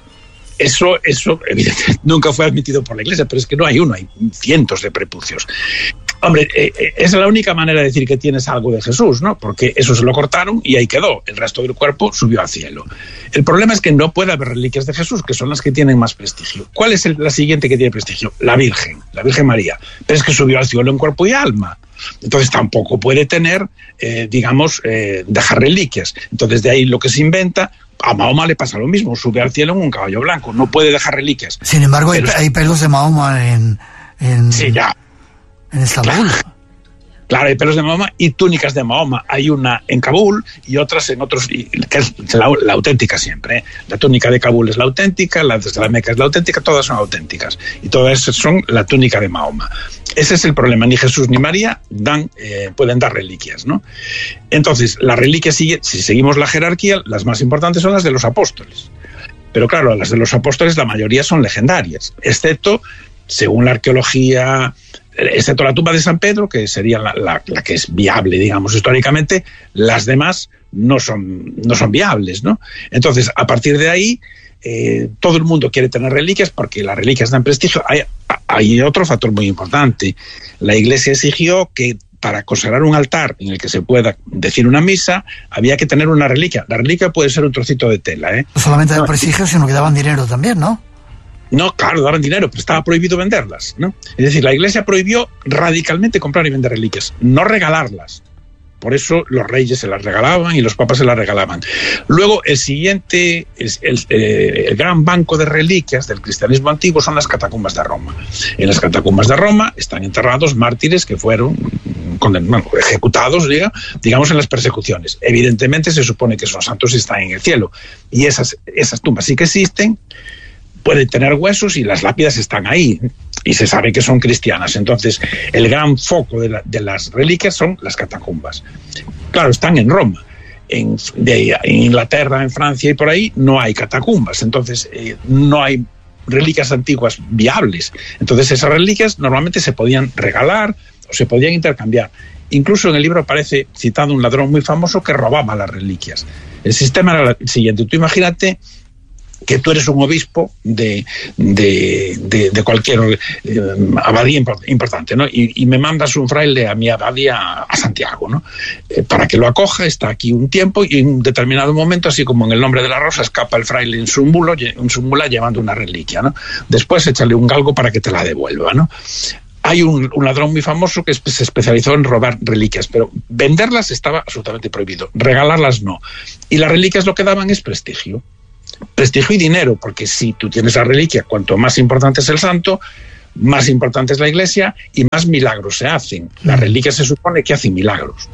Eso, eso evidentemente, nunca fue admitido por la Iglesia, pero es que no hay uno, hay cientos de prepucios. Hombre, eh, eh, es la única manera de decir que tienes algo de Jesús, ¿no? Porque eso se lo cortaron y ahí quedó. El resto del cuerpo subió al cielo. El problema es que no puede haber reliquias de Jesús, que son las que tienen más prestigio. ¿Cuál es el, la siguiente que tiene prestigio? La Virgen, la Virgen María. Pero es que subió al cielo en cuerpo y alma. Entonces tampoco puede tener, eh, digamos, eh, dejar reliquias. Entonces de ahí lo que se inventa. A Mahoma le pasa lo mismo, sube al cielo en un caballo blanco, no puede dejar reliquias. Sin embargo, pero, hay, hay pelos de Mahoma en, en, sí, ya. en Estambul. Claro. Claro, hay pelos de Mahoma y túnicas de Mahoma. Hay una en Kabul y otras en otros, que es la, la auténtica siempre, ¿eh? La túnica de Kabul es la auténtica, la de la Meca es la auténtica, todas son auténticas. Y todas son la túnica de Mahoma. Ese es el problema. Ni Jesús ni María dan, eh, pueden dar reliquias, ¿no? Entonces, las reliquias, si seguimos la jerarquía, las más importantes son las de los apóstoles. Pero claro, las de los apóstoles, la mayoría son legendarias, excepto, según la arqueología, excepto la tumba de San Pedro, que sería la, la, la que es viable, digamos, históricamente. Las demás no son, no son viables, ¿no? Entonces, a partir de ahí, eh, todo el mundo quiere tener reliquias porque las reliquias dan prestigio. Hay, hay otro factor muy importante. La Iglesia exigió que para consagrar un altar en el que se pueda decir una misa, había que tener una reliquia. La reliquia puede ser un trocito de tela, ¿eh? No solamente de prestigio, sino que daban dinero también, ¿no? No, claro, daban dinero, pero estaba prohibido venderlas, ¿no? Es decir, la Iglesia prohibió radicalmente comprar y vender reliquias, no regalarlas. Por eso los reyes se las regalaban y los papas se las regalaban. Luego, el siguiente, el, el, el gran banco de reliquias del cristianismo antiguo son las catacumbas de Roma. En las catacumbas de Roma están enterrados mártires que fueron condenados, bueno, ejecutados, diga, digamos, en las persecuciones. Evidentemente se supone que esos santos están en el cielo. Y esas, esas tumbas sí que existen, pueden tener huesos y las lápidas están ahí y se sabe que son cristianas. Entonces el gran foco de, la, de las reliquias son las catacumbas. Claro, están en Roma. En, de, en Inglaterra, en Francia y por ahí no hay catacumbas, entonces eh, no hay reliquias antiguas viables. Entonces esas reliquias normalmente se podían regalar o se podían intercambiar. Incluso en el libro aparece citado un ladrón muy famoso que robaba las reliquias. El sistema era el siguiente: tú imagínate que tú eres un obispo de, de, de, de cualquier eh, abadía importante, ¿no? Y, y me mandas un fraile a mi abadía a Santiago, ¿no? Eh, para que lo acoja, está aquí un tiempo y en un determinado momento, así como en El nombre de la rosa, escapa el fraile en su, mulo, en su mula llevando una reliquia, ¿no? Después échale un galgo para que te la devuelva, ¿no? Hay un, un ladrón muy famoso que se especializó en robar reliquias, pero venderlas estaba absolutamente prohibido, regalarlas no. Y las reliquias lo que daban es prestigio. Prestigio y dinero, porque si tú tienes la reliquia, cuanto más importante es el santo, más importante es la Iglesia y más milagros se hacen. La reliquia se supone que hacen milagros.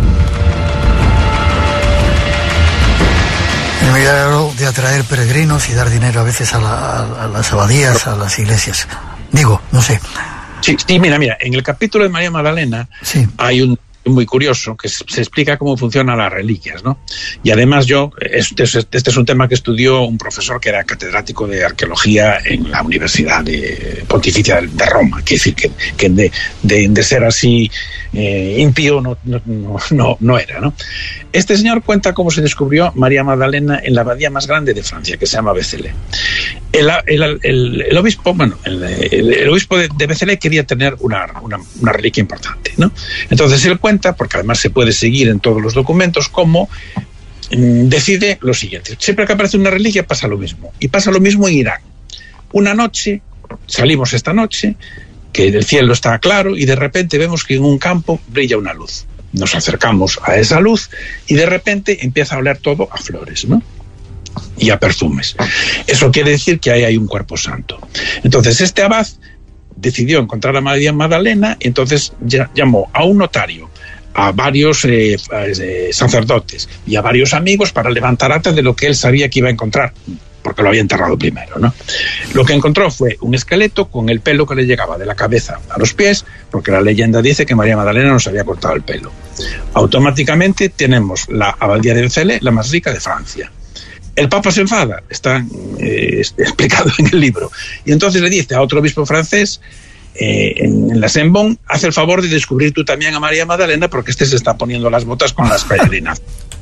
El milagro de atraer peregrinos y dar dinero a veces a, la, a las abadías, a las iglesias. Digo, no sé. Sí, sí, mira, mira, en el capítulo de María Magdalena sí. hay un muy curioso, que se explica cómo funcionan las reliquias, ¿no? Y además yo, este es, este es un tema que estudió un profesor que era catedrático de arqueología en la Universidad de Pontificia de Roma, quiere decir que, que de, de, de ser así eh, impío no, no, no, no era, ¿no? Este señor cuenta cómo se descubrió María Magdalena en la abadía más grande de Francia, que se llama Vézelay. El, el, el, el obispo, bueno, el, el, el obispo de, de Vézelay quería tener una, una, una reliquia importante, ¿no? Entonces él cuenta, porque además se puede seguir en todos los documentos, cómo mmm, decide lo siguiente. Siempre que aparece una reliquia pasa lo mismo. Y pasa lo mismo en Irán. Una noche, salimos esta noche, que el cielo está claro y de repente vemos que en un campo brilla una luz. Nos acercamos a esa luz y de repente empieza a oler todo a flores, ¿no? Y a perfumes. Eso quiere decir que ahí hay un cuerpo santo. Entonces este abad decidió encontrar a María Magdalena, entonces llamó a un notario, a varios eh, eh, sacerdotes y a varios amigos para levantar acta de lo que él sabía que iba a encontrar, porque lo había enterrado primero, ¿no? Lo que encontró fue un esqueleto con el pelo que le llegaba de la cabeza a los pies, porque la leyenda dice que María Magdalena nos había cortado el pelo. Automáticamente tenemos la abadía de Vézelay, la más rica de Francia. El Papa se enfada, está eh, explicado en el libro, y entonces le dice a otro obispo francés, eh, en, en la Saint-Bon, haz el favor de descubrir tú también a María Magdalena, porque este se está poniendo las botas con las peregrinas.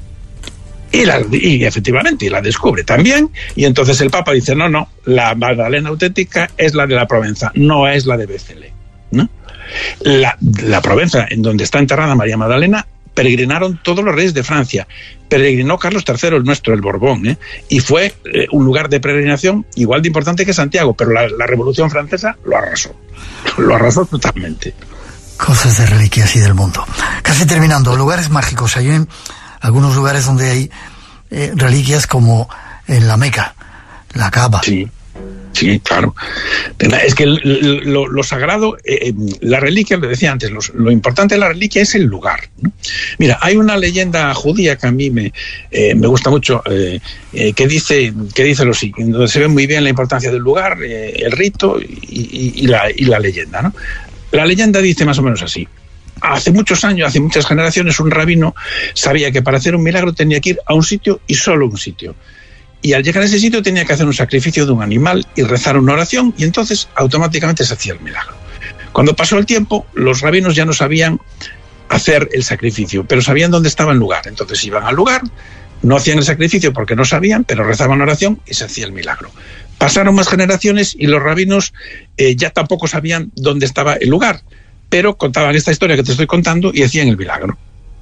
Y, la, y efectivamente, la descubre también, y entonces el Papa dice, no, no, la Magdalena auténtica es la de la Provenza, no es la de Vézelay, ¿no? La, la Provenza, en donde está enterrada María Magdalena, peregrinaron todos los reyes de Francia. Peregrinó Carlos tercero, el nuestro, el Borbón, ¿eh? Y fue eh, un lugar de peregrinación igual de importante que Santiago, pero la, la Revolución Francesa lo arrasó. Lo arrasó totalmente. Cosas de reliquias y del mundo. Casi terminando, lugares mágicos. Hay en algunos lugares donde hay eh, reliquias como en la Meca, la Kaaba. Sí. Sí, claro. Es que lo, lo sagrado, eh, la reliquia, lo decía antes, lo, lo importante de la reliquia es el lugar, ¿no? Mira, hay una leyenda judía que a mí me, eh, me gusta mucho, eh, eh, que dice que dice lo siguiente, donde se ve muy bien la importancia del lugar, eh, el rito y, y, y, la, y la leyenda, ¿no? La leyenda dice más o menos así. Hace muchos años, hace muchas generaciones, un rabino sabía que para hacer un milagro tenía que ir a un sitio y solo un sitio. Y al llegar a ese sitio tenía que hacer un sacrificio de un animal y rezar una oración, y entonces automáticamente se hacía el milagro. Cuando pasó el tiempo, los rabinos ya no sabían hacer el sacrificio, pero sabían dónde estaba el lugar. Entonces iban al lugar, no hacían el sacrificio porque no sabían, pero rezaban la oración y se hacía el milagro. Pasaron más generaciones y los rabinos eh, ya tampoco sabían dónde estaba el lugar, pero contaban esta historia que te estoy contando y hacían el milagro.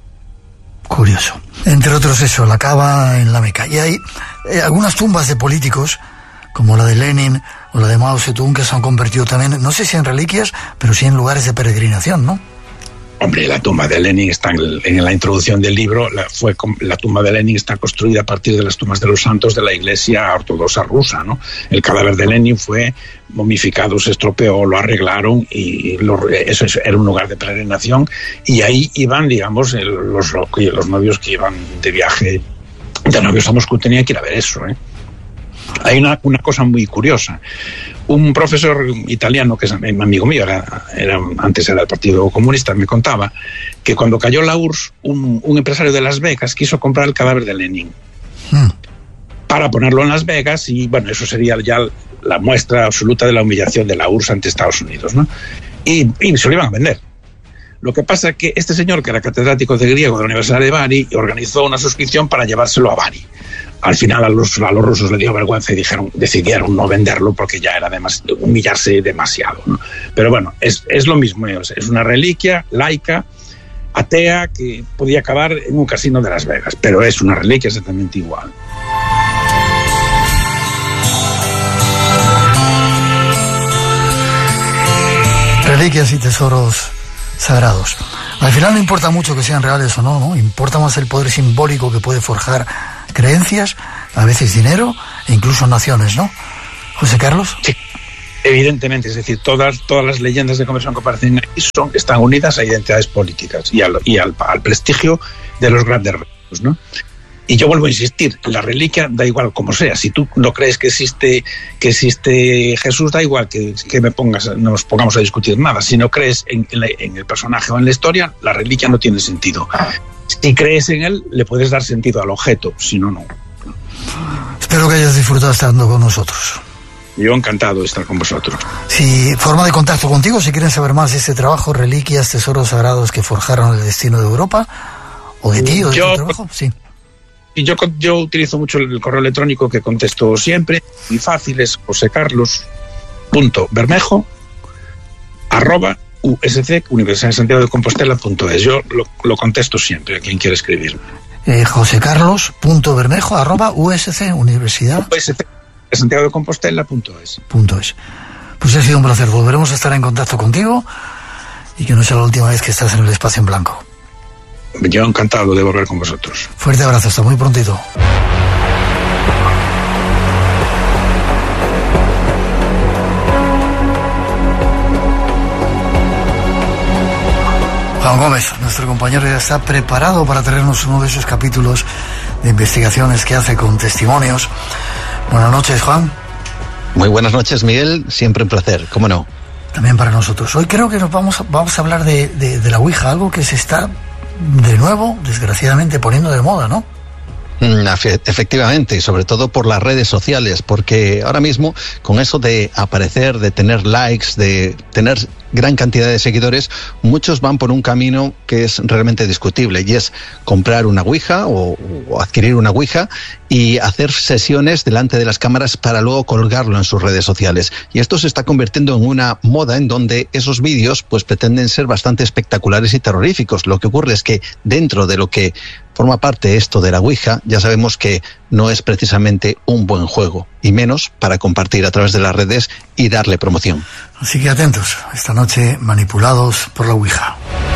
Curioso. Entre otros eso, la Kaaba en la Meca. Y hay eh, algunas tumbas de políticos, como la de Lenin o la de Mao Zedong, que se han convertido también, no sé si en reliquias, pero sí en lugares de peregrinación, ¿no? Hombre, la tumba de Lenin está en, en la introducción del libro. La, fue, la tumba de Lenin está construida a partir de las tumbas de los santos de la Iglesia ortodoxa rusa, ¿no? El cadáver de Lenin fue momificado, se estropeó, lo arreglaron y lo, eso era un lugar de peregrinación, y ahí iban, digamos, el, los, los novios que iban de viaje de novios a Moscú tenían que ir a ver eso, ¿eh? Hay una, una cosa muy curiosa. Un profesor italiano, que es amigo mío, era, era, antes era del Partido Comunista, me contaba que cuando cayó la U R S S, un, un empresario de Las Vegas quiso comprar el cadáver de Lenin hmm. para ponerlo en Las Vegas, y bueno, eso sería ya la muestra absoluta de la humillación de la U R S S ante Estados Unidos, ¿no? Y, y se lo iban a vender. Lo que pasa es que este señor, que era catedrático de griego de la Universidad de Bari, organizó una suscripción para llevárselo a Bari. Al final a los, a los rusos les dio vergüenza y dijeron, decidieron no venderlo porque ya era demas, humillarse demasiado, ¿no? Pero bueno, es, es lo mismo, es una reliquia laica, atea, que podía acabar en un casino de Las Vegas, pero es una reliquia exactamente igual. Reliquias y tesoros sagrados. Al final no importa mucho que sean reales o no, ¿no? Importa más el poder simbólico que puede forjar creencias, a veces dinero e incluso naciones, ¿no? José Carlos. Sí, evidentemente, es decir, todas, todas las leyendas de conversión que aparecen ahí son, están unidas a identidades políticas y al, y al, al prestigio de los grandes reinos, ¿no? Y yo vuelvo a insistir, la reliquia da igual como sea. Si tú no crees que existe que existe Jesús, da igual que, que me pongas, nos pongamos a discutir nada. Si no crees en, en, la, en el personaje o en la historia, la reliquia no tiene sentido. Si crees en él, le puedes dar sentido al objeto, si no, no. Espero que hayas disfrutado estando con nosotros. Yo encantado de estar con vosotros. Si forma de contacto contigo, si quieren saber más de este trabajo, reliquias, tesoros sagrados que forjaron el destino de Europa, o de ti, o de yo, tu trabajo, sí. Y yo, yo utilizo mucho el correo electrónico que contesto siempre, muy fácil, es josecarlos.bermejo arroba usc, Universidad de Santiago de Compostela punto es. Yo lo, lo contesto siempre a quien quiera escribirme. Eh, josecarlos.bermejo arroba usc, Universidad USC de Santiago de Compostela punto es. Punto es. Pues ha sido un placer, volveremos a estar en contacto contigo y que no sea la última vez que estás en el espacio en blanco. Yo encantado de volver con vosotros. Fuerte abrazo, hasta muy prontito. Juan Gómez, nuestro compañero, ya está preparado para traernos uno de esos capítulos de investigaciones que hace con testimonios. Buenas noches, Juan. Muy buenas noches, Miguel. Siempre un placer, ¿cómo no? También para nosotros. Hoy creo que nos vamos, vamos a hablar de, de, de la Ouija, algo que se está de nuevo, desgraciadamente, poniendo de moda, ¿no? Efectivamente, y sobre todo por las redes sociales, porque ahora mismo con eso de aparecer, de tener likes, de tener gran cantidad de seguidores, muchos van por un camino que es realmente discutible, y es comprar una Ouija o, o adquirir una Ouija y hacer sesiones delante de las cámaras para luego colgarlo en sus redes sociales. Y esto se está convirtiendo en una moda en donde esos vídeos pues pretenden ser bastante espectaculares y terroríficos. Lo que ocurre es que dentro de lo que forma parte esto de la Ouija, ya sabemos que no es precisamente un buen juego, y menos para compartir a través de las redes y darle promoción. Así que atentos, esta noche manipulados por la Ouija.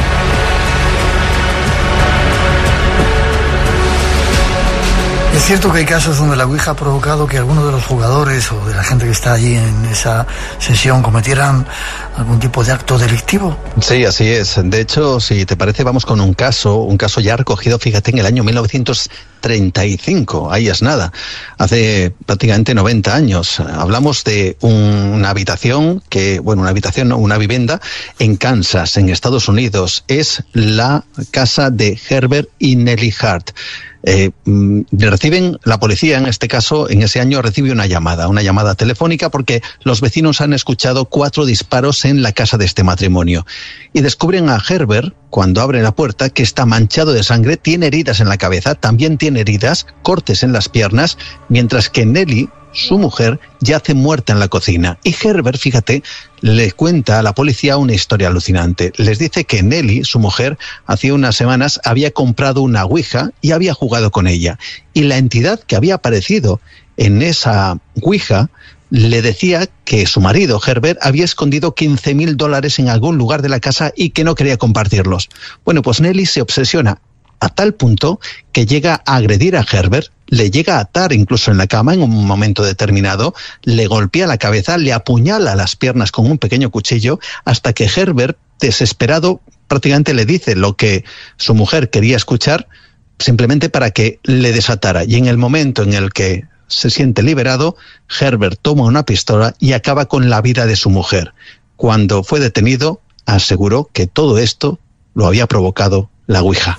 Es cierto que hay casos donde la Ouija ha provocado que algunos de los jugadores o de la gente que está allí en esa sesión cometieran algún tipo de acto delictivo. Sí, así es. De hecho, si te parece, vamos con un caso, un caso ya recogido, fíjate, en el año mil novecientos treinta y cinco, ahí es nada, hace prácticamente noventa años. Hablamos de un, una habitación, que, bueno, una habitación, no, una vivienda en Kansas, en Estados Unidos. Es la casa de Herbert y Nellie Hart. Eh, reciben, la policía en este caso, en ese año recibe una llamada, una llamada telefónica porque los vecinos han escuchado cuatro disparos en la casa de este matrimonio. Y descubren a Herbert, cuando abre la puerta, que está manchado de sangre, tiene heridas en la cabeza, también tiene heridas, cortes en las piernas, mientras que Nellie, su mujer, yace muerta en la cocina. Y Herbert, fíjate, le cuenta a la policía una historia alucinante. Les dice que Nellie, su mujer, hacía unas semanas había comprado una Ouija y había jugado con ella. Y la entidad que había aparecido en esa Ouija le decía que su marido, Herbert, había escondido quince mil dólares en algún lugar de la casa y que no quería compartirlos. Bueno, pues Nellie se obsesiona a tal punto que llega a agredir a Herbert, le llega a atar incluso en la cama en un momento determinado, le golpea la cabeza, le apuñala las piernas con un pequeño cuchillo, hasta que Herbert, desesperado, prácticamente le dice lo que su mujer quería escuchar, simplemente para que le desatara. Y en el momento en el que se siente liberado, Herbert toma una pistola y acaba con la vida de su mujer. Cuando fue detenido, aseguró que todo esto lo había provocado la Ouija.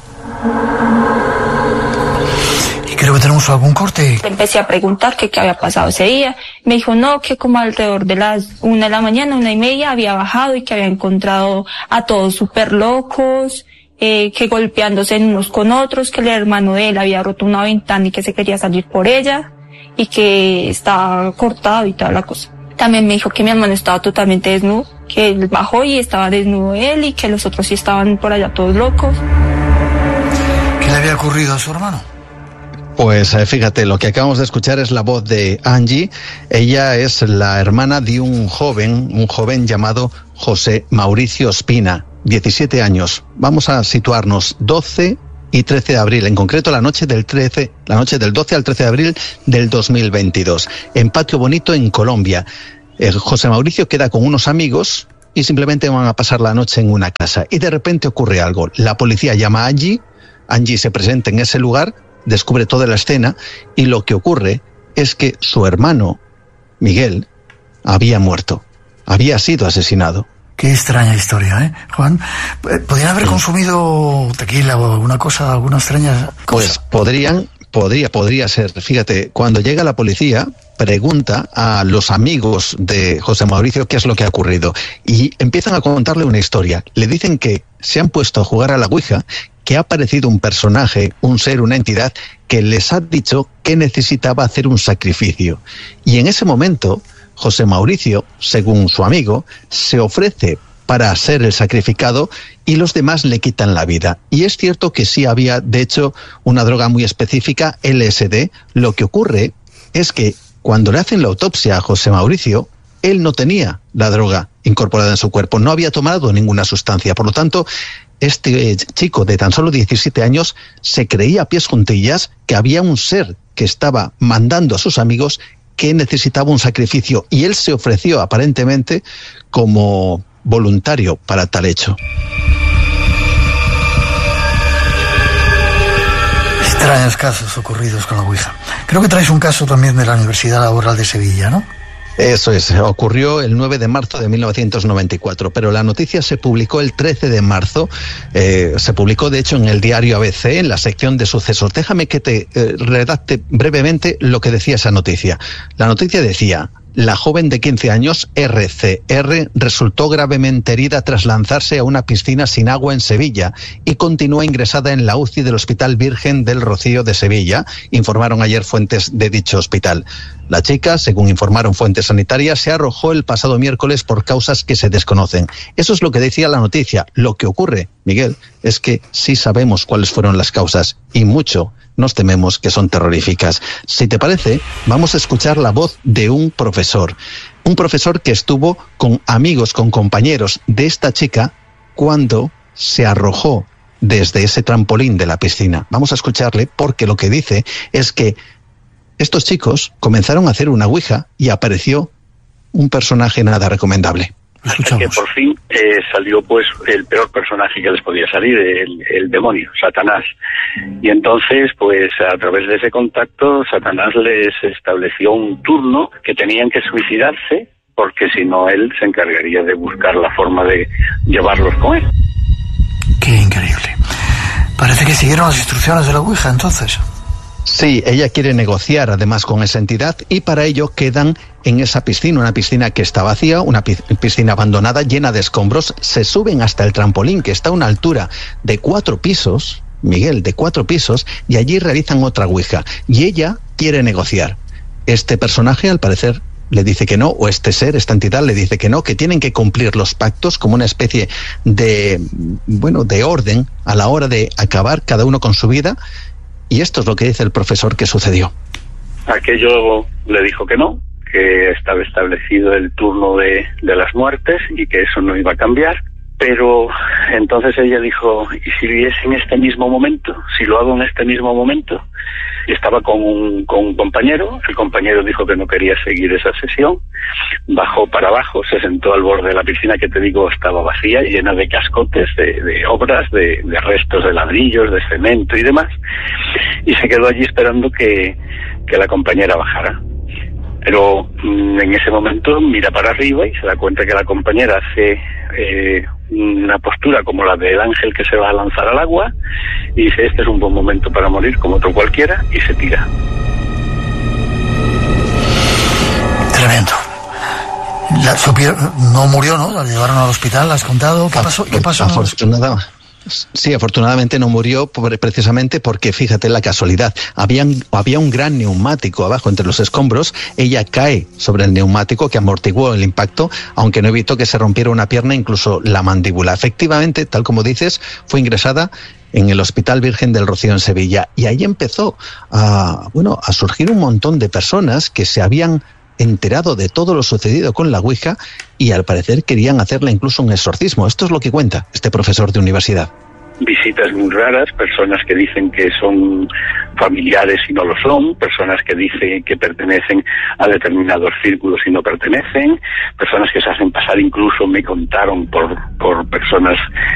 Y creo que tenemos algún corte. Empecé a preguntar que qué había pasado ese día. Me dijo, no, que como alrededor de las una de la mañana, una y media, había bajado y que había encontrado a todos súper locos, eh, que golpeándose unos con otros, que el hermano de él había roto una ventana y que se quería salir por ella, y que estaba cortado y toda la cosa. También me dijo que mi hermano estaba totalmente desnudo, que él bajó y estaba desnudo él, y que los otros sí estaban por allá todos locos. ¿Qué le había ocurrido a su hermano? Pues eh, fíjate, lo que acabamos de escuchar es la voz de Angie. Ella es la hermana de un joven, un joven llamado José Mauricio Espina, diecisiete años. Vamos a situarnos, doce y trece de abril, en concreto la noche del trece, la noche del doce al trece de abril del dos mil veintidós, en Patio Bonito, en Colombia. Eh, José Mauricio queda con unos amigos y simplemente van a pasar la noche en una casa. Y de repente ocurre algo. La policía llama a Angie, Angie se presenta en ese lugar, descubre toda la escena y lo que ocurre es que su hermano, Miguel, había muerto, había sido asesinado. Qué extraña historia, ¿eh, Juan? ¿Podrían haber consumido tequila o alguna cosa, alguna extraña cosa? Pues podrían, podría, podría ser. Fíjate, cuando llega la policía, pregunta a los amigos de José Mauricio qué es lo que ha ocurrido y empiezan a contarle una historia. Le dicen que se han puesto a jugar a la Ouija, que ha aparecido un personaje, un ser, una entidad, que les ha dicho que necesitaba hacer un sacrificio. Y en ese momento, José Mauricio, según su amigo, se ofrece para ser el sacrificado y los demás le quitan la vida. Y es cierto que sí había, de hecho, una droga muy específica, L S D. Lo que ocurre es que cuando le hacen la autopsia a José Mauricio, él no tenía la droga incorporada en su cuerpo, no había tomado ninguna sustancia. Por lo tanto, este chico de tan solo diecisiete años se creía a pies juntillas que había un ser que estaba mandando a sus amigos que necesitaba un sacrificio y él se ofreció aparentemente como voluntario para tal hecho. Extraños casos ocurridos con la Ouija. Creo que traes un caso también de la Universidad Laboral de Sevilla, ¿no? Eso es, ocurrió el nueve de marzo de mil novecientos noventa y cuatro, pero la noticia se publicó el trece de marzo, eh, se publicó de hecho en el diario A B C, en la sección de sucesos. Déjame que te eh, redacte brevemente lo que decía esa noticia. La noticia decía: la joven de quince años, R C R, resultó gravemente herida tras lanzarse a una piscina sin agua en Sevilla y continúa ingresada en la U C I del Hospital Virgen del Rocío de Sevilla, informaron ayer fuentes de dicho hospital. La chica, según informaron fuentes sanitarias, se arrojó el pasado miércoles por causas que se desconocen. Eso es lo que decía la noticia. Lo que ocurre, Miguel, es que sí sabemos cuáles fueron las causas y mucho nos tememos que son terroríficas. Si te parece, vamos a escuchar la voz de un profesor. Un profesor que estuvo con amigos, con compañeros de esta chica cuando se arrojó desde ese trampolín de la piscina. Vamos a escucharle porque lo que dice es que estos chicos comenzaron a hacer una ouija y apareció un personaje nada recomendable. Hasta que por fin eh, salió pues el peor personaje que les podía salir, el, el demonio, Satanás. Y entonces, pues a través de ese contacto, Satanás les estableció un turno que tenían que suicidarse, porque si no él se encargaría de buscar la forma de llevarlos con él. Qué increíble. Parece que siguieron las instrucciones de la ouija entonces. Sí, ella quiere negociar además con esa entidad y para ello quedan en esa piscina, una piscina que está vacía, una piscina abandonada llena de escombros. Se suben hasta el trampolín que está a una altura de cuatro pisos, Miguel, de cuatro pisos, y allí realizan otra ouija. Y ella quiere negociar. Este personaje, al parecer, le dice que no, o este ser, esta entidad le dice que no, que tienen que cumplir los pactos como una especie de, bueno, de orden a la hora de acabar cada uno con su vida. Y esto es lo que dice el profesor que sucedió. Aquello le dijo que no, que estaba establecido el turno de, de las muertes y que eso no iba a cambiar. Pero entonces ella dijo, ¿y si es en este mismo momento? Si lo hago en este mismo momento. Y estaba con un, con un compañero, el compañero dijo que no quería seguir esa sesión, bajó para abajo, se sentó al borde de la piscina que te digo estaba vacía, llena de cascotes, de, de obras, de, de restos de ladrillos, de cemento y demás, y se quedó allí esperando que, que la compañera bajara. Pero mmm, en ese momento mira para arriba y se da cuenta que la compañera hace eh, una postura como la del ángel que se va a lanzar al agua y dice, este es un buen momento para morir como otro cualquiera, y se tira. Tremendo. La, supieron, no murió, ¿no? La llevaron al hospital, ¿la has contado? ¿Qué pasó? ¿Qué pasó? Afortunadamente. Sí, afortunadamente no murió precisamente porque, fíjate la casualidad, había, había un gran neumático abajo entre los escombros, ella cae sobre el neumático que amortiguó el impacto, aunque no evitó que se rompiera una pierna, incluso la mandíbula. Efectivamente, tal como dices, fue ingresada en el Hospital Virgen del Rocío en Sevilla y ahí empezó a, bueno, a surgir un montón de personas que se habían enterado de todo lo sucedido con la ouija y al parecer querían hacerle incluso un exorcismo. Esto es lo que cuenta este profesor de universidad. Visitas muy raras, personas que dicen que son familiares y no lo son, personas que dicen que pertenecen a determinados círculos y no pertenecen, personas que se hacen pasar, incluso me contaron por, por personas